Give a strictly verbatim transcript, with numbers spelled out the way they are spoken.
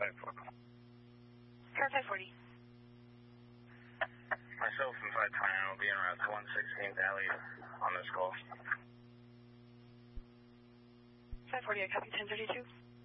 five forty. Car five forty. Myself and five twenty-nine will be en route to one sixteenth Alley on this call. five forty, I copy ten thirty-two.